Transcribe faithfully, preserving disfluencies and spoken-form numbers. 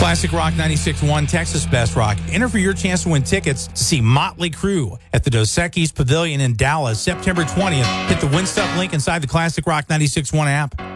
Classic Rock ninety-six point one, Texas Best Rock. Enter for your chance to win tickets to see Motley Crue at the Dos Equis Pavilion in Dallas, September twentieth. Hit the Win Stuff link inside the Classic Rock ninety-six point one app.